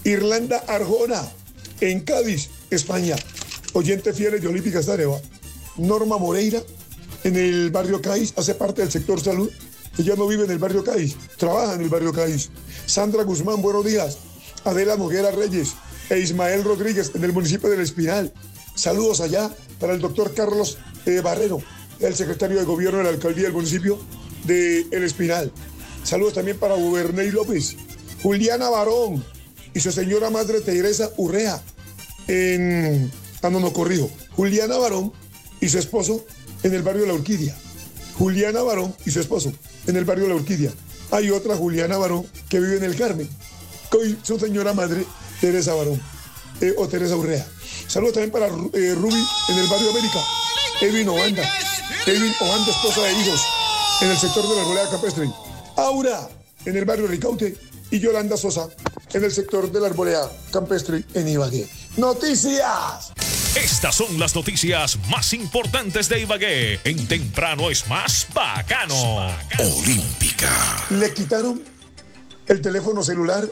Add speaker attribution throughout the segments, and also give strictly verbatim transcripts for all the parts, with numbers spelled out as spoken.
Speaker 1: Irlanda Arjona, en Cádiz, España. Oyentes fieles de Olímpica Estéreo. Norma Moreira, en el barrio Cádiz, hace parte del sector salud. Ella no vive en el barrio Cádiz, trabaja en el barrio Cádiz. Sandra Guzmán, buenos días. Adela Noguera Reyes e Ismael Rodríguez, en el municipio del Espinal. Saludos allá para el doctor Carlos eh, Barrero, el secretario de gobierno de la alcaldía del municipio de El Espinal. Saludos también para Guberney López, Juliana Barón y su señora madre Teresa Urrea, en... Ah, no, no, corrijo. Juliana Barón y su esposo en el barrio La Orquídea. Juliana Barón y su esposo en el barrio La Orquídea. Hay otra Juliana Barón que vive en el Carmen, con su señora madre Teresa Barón, eh, o Teresa Urrea. Saludos también para eh, Ruby en el barrio América. Evin Obanda, Evin Obanda, esposa de hijos, en el sector de la Arboleda Campestre. Aura en el barrio Ricaute y Yolanda Sosa en el sector de la Arboleda Campestre en Ibagué. ¡Noticias!
Speaker 2: Estas son las noticias más importantes de Ibagué. En Temprano es más bacano. Olímpica.
Speaker 1: Le quitaron el teléfono celular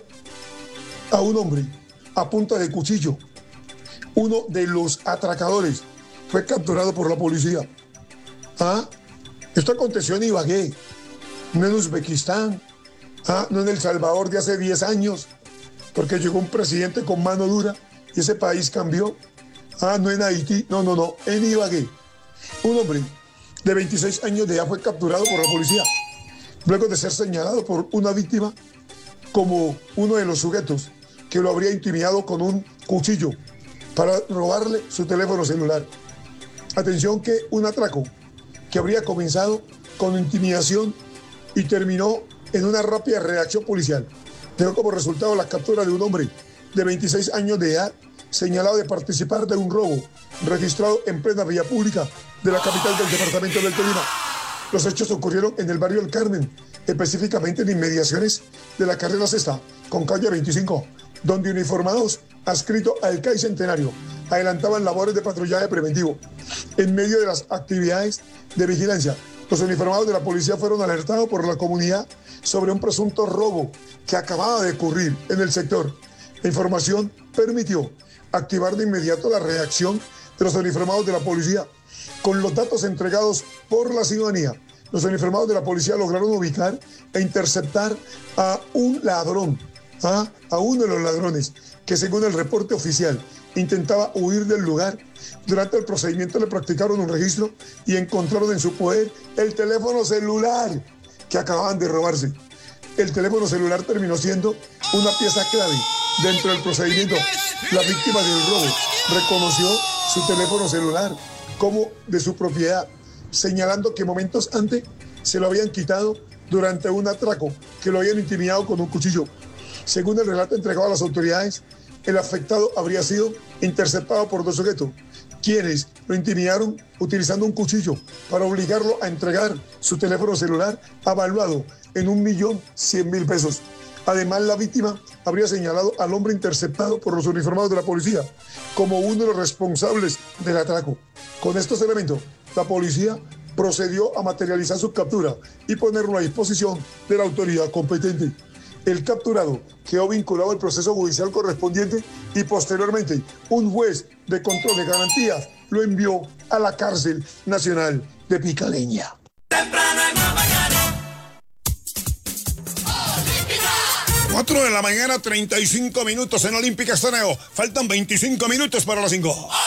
Speaker 1: a un hombre a punta de cuchillo. Uno de los atracadores fue capturado por la policía. ¿Ah? Esto aconteció en Ibagué, no en Uzbekistán, ¿ah? No en El Salvador de hace diez años, porque llegó un presidente con mano dura y ese país cambió. Ah, no en Haití, no, no, no, en Ibagué. Un hombre de veintiséis años de edad fue capturado por la policía, luego de ser señalado por una víctima como uno de los sujetos que lo habría intimidado con un cuchillo para robarle su teléfono celular. Atención que un atraco que habría comenzado con intimidación y terminó en una rápida reacción policial dejó como resultado la captura de un hombre de veintiséis años de edad señalado de participar de un robo registrado en plena vía pública de la capital del departamento del Tolima. Los hechos ocurrieron en el barrio El Carmen, específicamente en inmediaciones de la carrera sexta con calle veinticinco, donde uniformados adscritos al C A I Centenario adelantaban labores de patrullaje preventivo. En medio de las actividades de vigilancia, los uniformados de la policía fueron alertados por la comunidad sobre un presunto robo que acababa de ocurrir en el sector. La información permitió activar de inmediato la reacción de los uniformados de la policía. Con los datos entregados por la ciudadanía, los uniformados de la policía lograron ubicar e interceptar a un ladrón, ¿ah? a uno de los ladrones, que según el reporte oficial intentaba huir del lugar. Durante el procedimiento le practicaron un registro y encontraron en su poder el teléfono celular que acababan de robarse. El teléfono celular terminó siendo una pieza clave dentro del procedimiento. La víctima del robo reconoció su teléfono celular como de su propiedad, señalando que momentos antes se lo habían quitado durante un atraco, que lo habían intimidado con un cuchillo. Según el relato entregado a las autoridades, el afectado habría sido interceptado por dos sujetos, quienes lo intimidaron utilizando un cuchillo para obligarlo a entregar su teléfono celular avaluado en un millón cien mil pesos. Además, la víctima habría señalado al hombre interceptado por los uniformados de la policía como uno de los responsables del atraco. Con estos elementos, la policía procedió a materializar su captura y ponerlo a disposición de la autoridad competente. El capturado quedó vinculado al proceso judicial correspondiente y posteriormente un juez de control de garantías lo envió a la cárcel nacional de Picaleña.
Speaker 3: Temprano es más bacano.
Speaker 4: cuatro de la mañana, treinta y cinco minutos en Olímpica Estéreo. Faltan veinticinco minutos para las cinco.